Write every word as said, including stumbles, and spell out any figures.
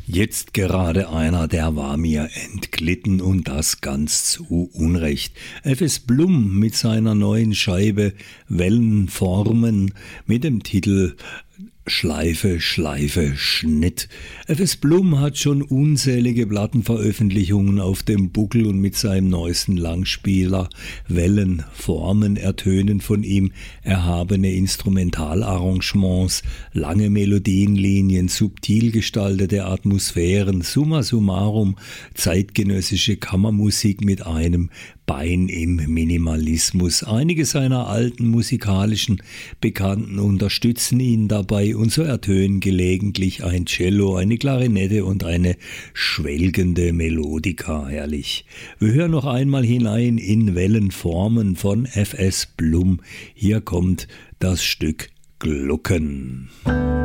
Jetzt gerade einer, der war mir entglitten und das ganz zu Unrecht. F S Blum mit seiner neuen Scheibe Wellenformen mit dem Titel Schleife, Schleife, Schnitt. F S Blum hat schon unzählige Plattenveröffentlichungen auf dem Buckel und mit seinem neuesten Langspieler Wellenformen ertönen von ihm erhabene Instrumentalarrangements, lange Melodienlinien, subtil gestaltete Atmosphären, summa summarum zeitgenössische Kammermusik mit einem Bein im Minimalismus. Einige seiner alten musikalischen Bekannten unterstützen ihn dabei und so ertönen gelegentlich ein Cello, eine Klarinette und eine schwelgende Melodika. Herrlich. Wir hören noch einmal hinein in Wellenformen von F S Blum. Hier kommt das Stück Glucken.